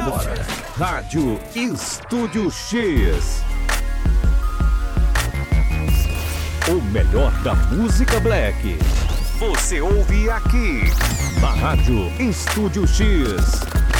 agora, Rádio Estúdio X. O melhor da música black. Você ouve aqui, na Rádio Estúdio X.